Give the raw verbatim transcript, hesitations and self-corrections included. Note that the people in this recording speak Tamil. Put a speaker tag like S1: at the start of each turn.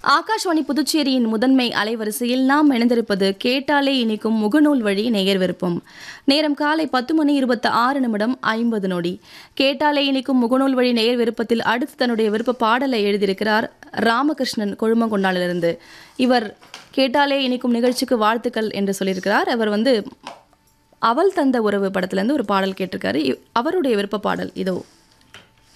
S1: ஆகாஷ்வாணி புதுச்சேரியின் முதன்மை அலைவரிசையில் நாம் இணைந்திருப்பது கேட்டாலே இனிக்கும் முகநூல் வழி நேயர் விருப்பம். நேரம் காலை பத்து மணி இருபத்தி ஆறு நிமிடம் ஐம்பது நொடி. கேட்டாலே இனிக்கும் முகநூல் வழி நேயர் விருப்பத்தில் அடுத்து தன்னுடைய விருப்ப பாடலை எழுதியிருக்கிறார் ராமகிருஷ்ணன் கொழுமங்கொண்டாலிலிருந்து. இவர் கேட்டாலே இனிக்கும் நிகழ்ச்சிக்கு வாழ்த்துக்கள் என்று சொல்லியிருக்கிறார். அவர் வந்து அவள் தந்த உறவு படத்திலிருந்து ஒரு பாடல் கேட்டிருக்காரு. அவருடைய விருப்ப பாடல் இதோ.